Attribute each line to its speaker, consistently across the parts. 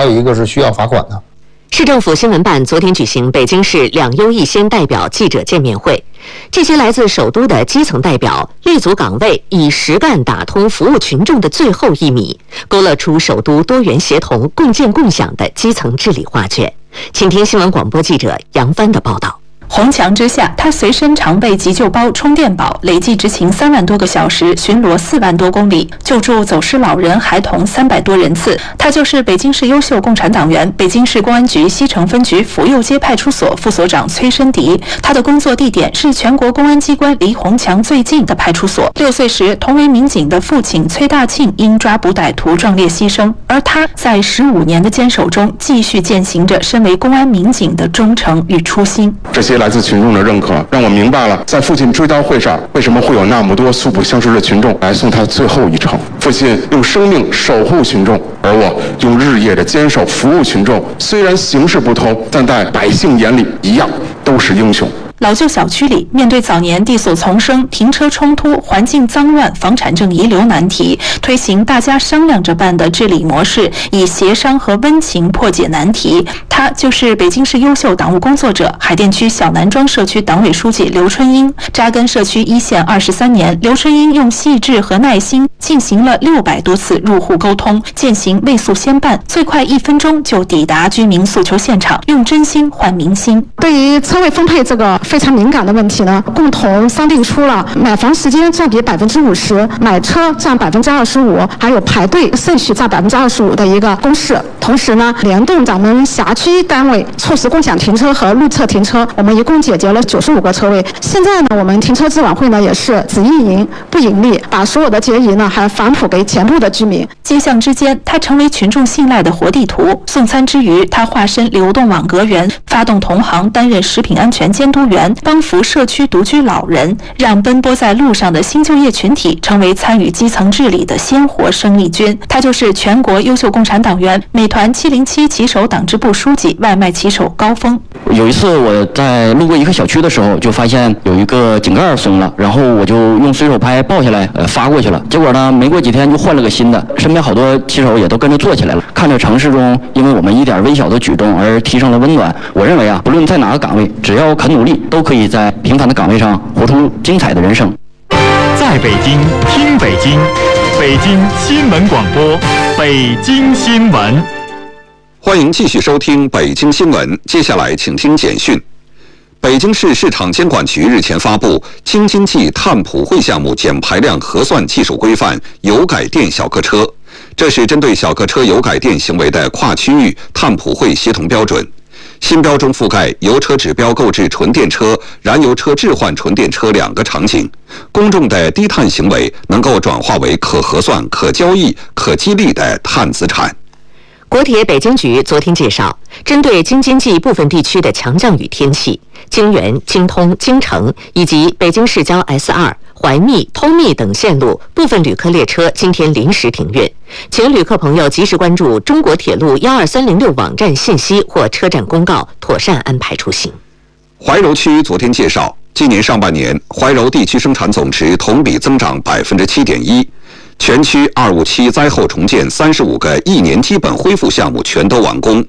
Speaker 1: 还有一个是需要罚款的。
Speaker 2: 市政府新闻办昨天举行北京市两优一先代表记者见面会，这些来自首都的基层代表立足岗位，以实干打通服务群众的最后1米，勾勒出首都多元协同、共建共享的基层治理画卷。请听新闻广播记者杨帆的报道。
Speaker 3: 红墙之下，他随身常备急救包、充电宝，累计执勤3万多个小时，巡逻4万多公里，救助走失老人、孩童300多人次。他就是北京市优秀共产党员、北京市公安局西城分局府右街派出所副所长崔申迪。他的工作地点是全国公安机关离红墙最近的派出所。6岁时，同为民警的父亲崔大庆因抓捕歹徒壮烈牺牲，而他在15年的坚守中，继续践行着身为公安民警的忠诚与初心。
Speaker 4: 这些来自群众的认可，让我明白了在父亲追悼会上为什么会有那么多素不相识的群众来送他最后一程。父亲用生命守护群众，而我用日夜的坚守服务群众。虽然形势不同，但在百姓眼里一样都是英雄。
Speaker 3: 老旧小区里，面对早年地所丛生、停车冲突、环境脏乱、房产证遗留难题，推行大家商量着办的治理模式，以协商和温情破解难题。他就是北京市优秀党务工作者、海淀区小南庄社区党委书记刘春英。扎根社区一线23年，刘春英用细致和耐心进行了600多次入户沟通，践行未诉先办，最快1分钟就抵达居民诉求现场，用真心换民心。
Speaker 5: 对于车位分配这个非常敏感的问题呢，共同商定出了买房时间占比50%，买车占25%，还有排队顺序占25%的一个公式。同时呢，联动咱们辖区单位促使共享停车和路侧停车，我们一共解决了95个车位。现在呢，我们停车资管会呢也是只运营不盈利，把所有的结余呢还反哺给全部的居民。
Speaker 3: 街巷之间，他成为群众信赖的活地图。送餐之余，他化身流动网格员，发动同行担任食品安全监督员，帮扶社区独居老人，让奔波在路上的新就业群体成为参与基层治理的鲜活生力军。他就是全国优秀共产党员、美团707骑手党支部书记、外卖骑手高峰。
Speaker 6: 有一次我在路过一个小区的时候，就发现有一个井盖松了，然后我就用随手拍抱下来发过去了。结果呢，没过几天就换了个新的，身边好多骑手也都跟着做起来了。看着城市中因为我们一点微小的举动而提升了温暖，我认为啊，不论在哪个岗位，只要肯努力，都可以在平凡的岗位上活出精彩的人生。
Speaker 7: 在北京听北京，北京新闻广播，北京新闻。
Speaker 8: 欢迎继续收听北京新闻，接下来请听简讯。北京市市场监管局日前发布京津冀碳普惠项目减排量核算技术规范油改电小客车，这是针对小客车油改电行为的跨区域碳普惠协同标准。新标中覆盖油车指标购置纯电车、燃油车置换纯电车2个场景，公众的低碳行为能够转化为可核算、可交易、可激励的碳资产。
Speaker 2: 国铁北京局昨天介绍，针对京津冀部分地区的强降雨天气，京原、京通、京承以及北京市郊 S2、怀密、通密等线路部分旅客列车今天临时停运，请旅客朋友及时关注中国铁路12306网站信息或车站公告，妥善安排出行。
Speaker 8: 怀柔区昨天介绍，今年上半年怀柔地区生产总值同比增长7.1%。全区257灾后重建35个1年基本恢复项目全都完工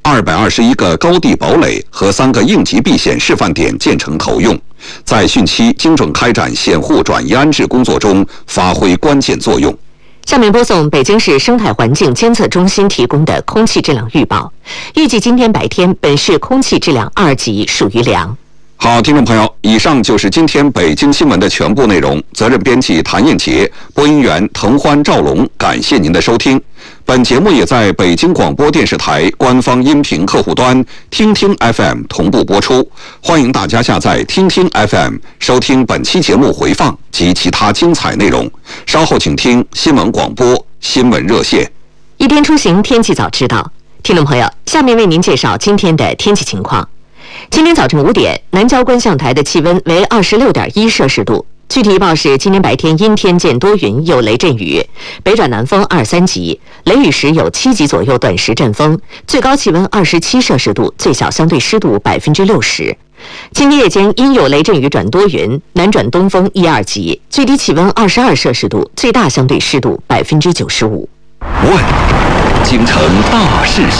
Speaker 8: ，221个高地堡垒和3个应急避险示范点建成投用，在汛期精准开展险护转移安置工作中发挥关键作用。
Speaker 2: 下面播送北京市生态环境监测中心提供的空气质量预报，预计今天白天本市空气质量2级，属于良。
Speaker 8: 好，听众朋友，以上就是今天北京新闻的全部内容。责任编辑谭艳杰，播音员滕欢、赵龙，感谢您的收听。本节目也在北京广播电视台官方音频客户端听听 FM 同步播出，欢迎大家下载听听 FM 收听本期节目回放及其他精彩内容。稍后请听新闻广播新闻热线。
Speaker 2: 一天出行，天气早知道。听众朋友，下面为您介绍今天的天气情况。今天早晨5点，南郊观象台的气温为26.1摄氏度。具体预报是，今天白天阴天见多云，有雷阵雨，北转南风2、3级，雷雨时有7级左右短时阵风，最高气温27摄氏度，最小相对湿度60%。今天夜间阴有雷阵雨转多云，南转东风1、2级，最低气温22摄氏度，最大相对湿度95%。
Speaker 8: 问，京城大事小。